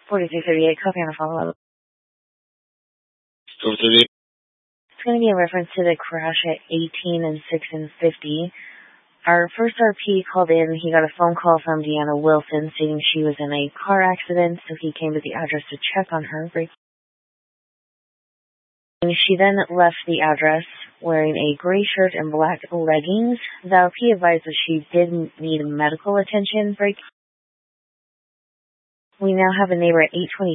4338, copy on a follow-up. Go to the... It's going to be in reference to the crash at 18 and 6 and 50. Our first RP called in. He got a phone call from Deanna Wilson stating she was in a car accident, so he came to the address to check on her. She then left the address wearing a gray shirt and black leggings. The RP advised that she did need medical attention. We now have a neighbor at 820